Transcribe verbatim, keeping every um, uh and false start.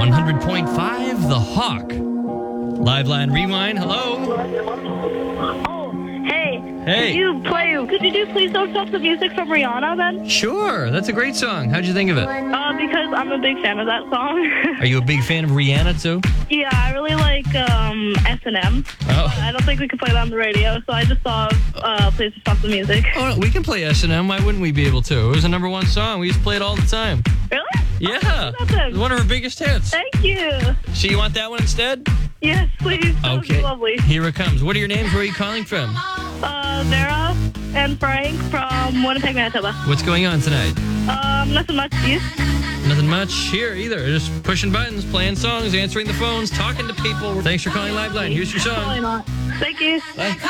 one hundred point five, The Hawk. Live Line Rewind, hello. Oh, hey. Hey. Could you play, could you do Please Don't Stop the Music from Rihanna then? Sure, that's a great song. How'd you think of it? Uh, because I'm a big fan of that song. Are you a big fan of Rihanna too? Yeah, I really like um, S and M. Oh. I don't think we could play that on the radio, so I just thought uh, Please Don't Stop the Music. Oh, no, we can play S and M. Why wouldn't we be able to? It was a number one song. We used to play it all the time. Really? Yeah. Oh, that's It was one of her biggest hits. Thank you. So you want that one instead? Yes, please. That would be Okay. lovely. Here it comes. What are your names? Where are you calling from? Uh, Vera and Frank from Winnipeg, Manitoba. What's going on tonight? Um, nothing much. You? Nothing much here either. Just pushing buttons, playing songs, answering the phones, talking to people. Thanks for calling Live Line. Here's your song. Probably not. Thank you. Bye.